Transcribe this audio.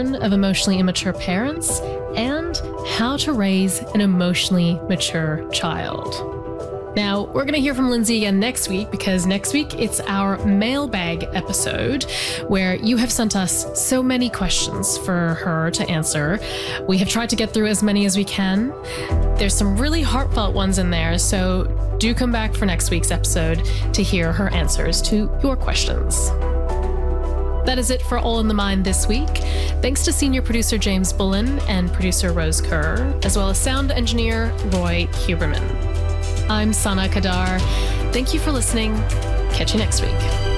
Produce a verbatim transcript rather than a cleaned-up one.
children of emotionally immature parents, and how to raise an emotionally mature child. Now, we're going to hear from Lindsay again next week, because next week it's our mailbag episode where you have sent us so many questions for her to answer. We have tried to get through as many as we can. There's some really heartfelt ones in there, so do come back for next week's episode to hear her answers to your questions. That is it for All in the Mind this week. Thanks to senior producer James Bullen and producer Rose Kerr, as well as sound engineer Roy Huberman. I'm Sana Kadar. Thank you for listening. Catch you next week.